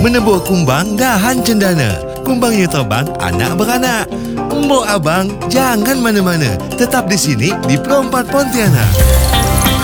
Menebur kumbang dahan cendana. Kumbangnya terbang anak beranak. Mbok abang jangan mana-mana. Tetap di sini di Pro 4 Pontianak.